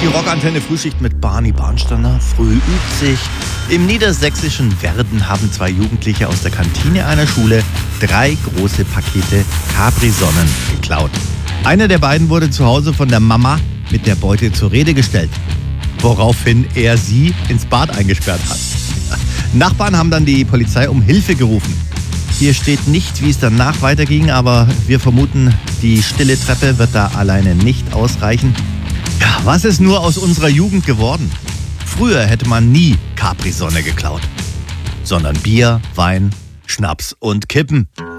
Die Rockantenne Frühschicht mit Barney Barnsteiner. Früh übt sich. Im niedersächsischen Werden haben 2 Jugendliche aus der Kantine einer Schule 3 große Pakete Capri-Sonnen geklaut. Einer der beiden wurde zu Hause von der Mama mit der Beute zur Rede gestellt, woraufhin er sie ins Bad eingesperrt hat. Nachbarn haben dann die Polizei um Hilfe gerufen. Hier steht nicht, wie es danach weiterging, aber wir vermuten, die stille Treppe wird da alleine nicht ausreichen. Ja, was ist nur aus unserer Jugend geworden? Früher hätte man nie Capri-Sonne geklaut, sondern Bier, Wein, Schnaps und Kippen.